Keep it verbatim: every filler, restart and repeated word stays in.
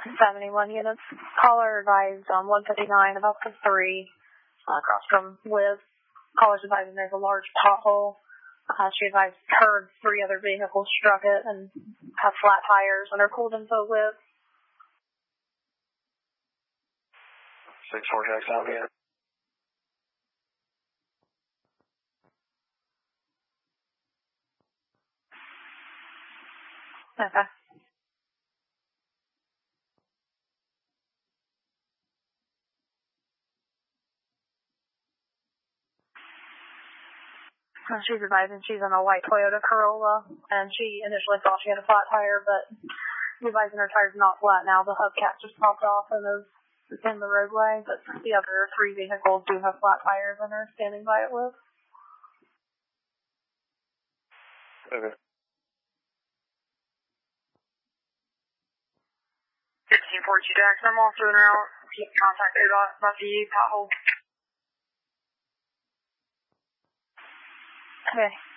seventy-one units. Caller advised on one fifty-nine about the three uh, across from Liz. Caller's advising there's a large pothole. Uh, she advised her three other vehicles struck it and have flat tires and are pulled info with. six four Jack South again. Okay. She's advising she's on a white Toyota Corolla, and she initially thought she had a flat tire, but advising her tire's not flat now. The hubcap just popped off and is in the roadway, but the other three vehicles do have flat tires and are standing by it with. Okay. fifteen forty-two Jackson, I'm off through and out. Keep contact O D O T, about the pothole. Okay.